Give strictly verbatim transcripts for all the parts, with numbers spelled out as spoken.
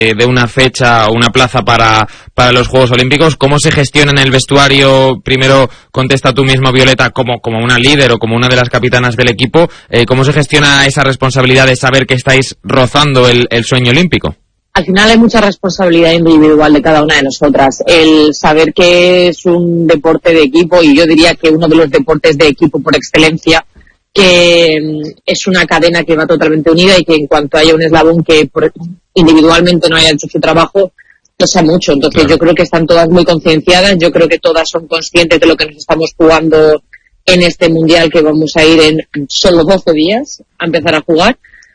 de una fecha o una plaza para, para los Juegos Olímpicos. ¿Cómo se gestiona en el vestuario? Primero contesta tú mismo, Violeta, como, como una líder o como una de las capitanas del equipo. Eh, ¿Cómo se gestiona esa responsabilidad de saber que estáis rozando el, el sueño olímpico? Al final hay mucha responsabilidad individual de cada una de nosotras. El saber que es un deporte de equipo, y yo diría que uno de los deportes de equipo por excelencia, que es una cadena que va totalmente unida y que en cuanto haya un eslabón que por, individualmente no haya hecho su trabajo, pesa mucho. Entonces claro, yo creo que están todas muy concienciadas, yo creo que todas son conscientes de lo que nos estamos jugando en este mundial, que vamos a ir en solo doce días a empezar a jugar.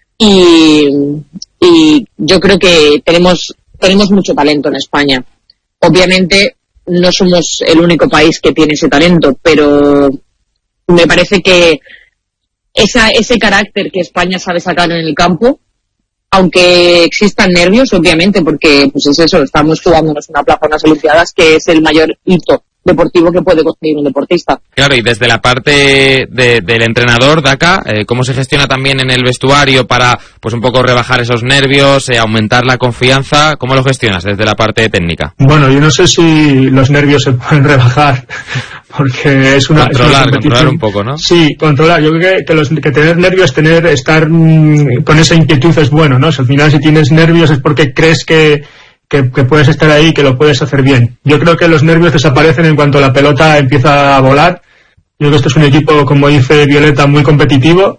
Y, y yo creo que tenemos tenemos mucho talento en España. Obviamente no somos el único país que tiene ese talento, pero me parece que esa, ese carácter que España sabe sacar en el campo, aunque existan nervios, obviamente, porque pues es eso, estamos jugándonos una plaza, unas Olimpiadas, que es el mayor hito deportivo que puede conseguir un deportista. Claro, y desde la parte de, del entrenador, Daka, eh, ¿cómo se gestiona también en el vestuario para, pues un poco rebajar esos nervios, eh, aumentar la confianza? ¿Cómo lo gestionas desde la parte técnica? Bueno, yo no sé si los nervios se pueden rebajar, porque es una... Controlar, es una controlar un poco, ¿no? Sí, controlar. Yo creo que, que, los, que tener nervios, tener, estar mmm, con esa inquietud es bueno, ¿no? O sea, al final, si tienes nervios es porque crees que Que, que puedes estar ahí, que lo puedes hacer bien. Yo creo que los nervios desaparecen en cuanto la pelota empieza a volar. Yo creo que esto es un equipo, como dice Violeta, muy competitivo,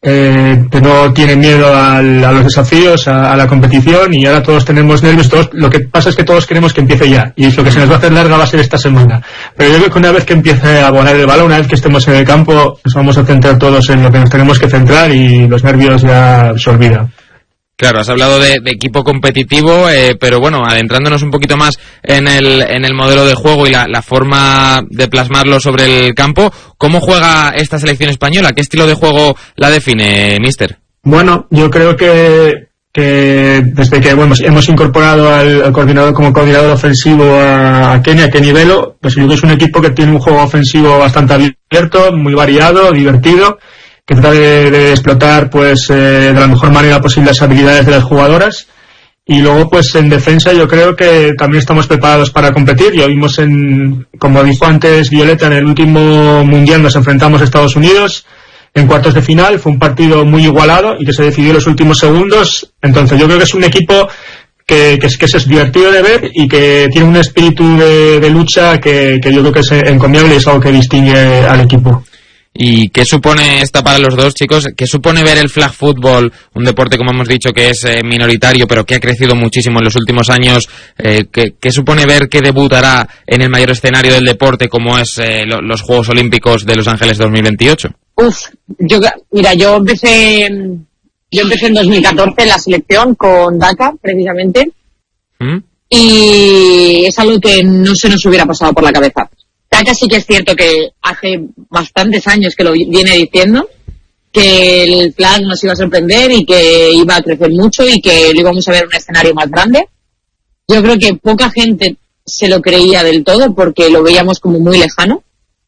eh, que no tiene miedo al, a los desafíos, a, a la competición, y ahora todos tenemos nervios. Todos, lo que pasa es que todos queremos que empiece ya, y lo que se nos va a hacer larga va a ser esta semana. Pero yo creo que una vez que empiece a volar el balón, una vez que estemos en el campo, nos vamos a centrar todos en lo que nos tenemos que centrar y los nervios ya se olvidan. Claro, has hablado de, de equipo competitivo, eh, pero bueno, adentrándonos un poquito más en el, en el modelo de juego y la, la forma de plasmarlo sobre el campo, ¿cómo juega esta selección española? ¿Qué estilo de juego la define, mister? Bueno, yo creo que, que desde que bueno, hemos incorporado al, al coordinador como coordinador ofensivo a, a Kenia, a Kenny Velo, pues yo creo que es un equipo que tiene un juego ofensivo bastante abierto, muy variado, divertido, que trata de, de explotar pues eh, de la mejor manera posible las habilidades de las jugadoras. Y luego pues en defensa yo creo que también estamos preparados para competir. Ya vimos, en, como dijo antes Violeta, en el último mundial nos enfrentamos a Estados Unidos en cuartos de final, fue un partido muy igualado y que se decidió en los últimos segundos. Entonces yo creo que es un equipo que, que, que es divertido de ver y que tiene un espíritu de, de lucha que, que yo creo que es encomiable y es algo que distingue al equipo. ¿Y qué supone esta para los dos, chicos? ¿Qué supone ver el flag football, un deporte, como hemos dicho, que es eh, minoritario, pero que ha crecido muchísimo en los últimos años? Eh, ¿qué, ¿Qué supone ver que debutará en el mayor escenario del deporte, como es eh, lo, los Juegos Olímpicos de Los Ángeles dos mil veintiocho? Uf, yo, mira, yo empecé, yo empecé en dos mil catorce en la selección con Daka, precisamente, ¿Mm? Y es algo que no se nos hubiera pasado por la cabeza. Daka sí que es cierto que hace bastantes años que lo viene diciendo, que el flag nos iba a sorprender y que iba a crecer mucho y que lo íbamos a ver en un escenario más grande. Yo creo que poca gente se lo creía del todo porque lo veíamos como muy lejano,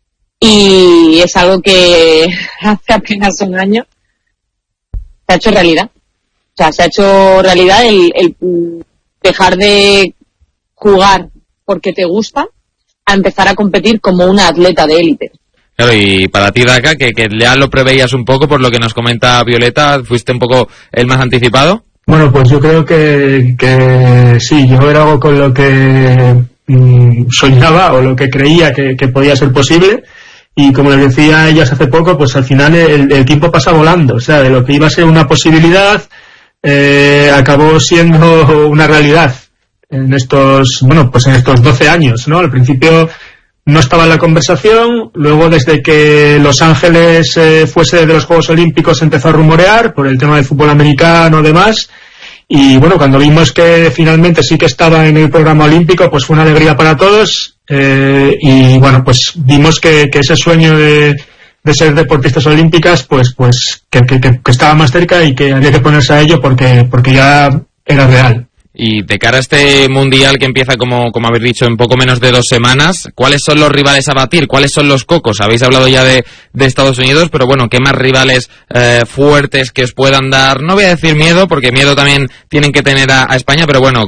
y es algo que hace apenas un año se ha hecho realidad. O sea, se ha hecho realidad el, el dejar de jugar porque te gusta a empezar a competir como una atleta de élite. Claro, y para ti, Daka, que, que ya lo preveías un poco por lo que nos comenta Violeta, ¿fuiste un poco el más anticipado? Bueno, pues yo creo que, que sí, yo era algo con lo que mmm, soñaba o lo que creía que, que podía ser posible, y como les decía a ellas hace poco, pues al final el, el tiempo pasa volando. O sea, de lo que iba a ser una posibilidad eh, acabó siendo una realidad en estos, bueno, pues en estos doce años, ¿no? Al principio no estaba en la conversación, luego desde que Los Ángeles eh, fue sede de los Juegos Olímpicos empezó a rumorear por el tema del fútbol americano y demás, y bueno, cuando vimos que finalmente sí que estaba en el programa olímpico, pues fue una alegría para todos, eh, y bueno, pues vimos que, que ese sueño de, de ser deportistas olímpicas, pues pues que, que, que estaba más cerca y que había que ponerse a ello porque, porque ya era real. Y de cara a este mundial que empieza, como, como habéis dicho, en poco menos de dos semanas, ¿cuáles son los rivales a batir? ¿Cuáles son los cocos? Habéis hablado ya de, de Estados Unidos, pero bueno, ¿qué más rivales eh, fuertes que os puedan dar? No voy a decir miedo, porque miedo también tienen que tener a, a España, pero bueno,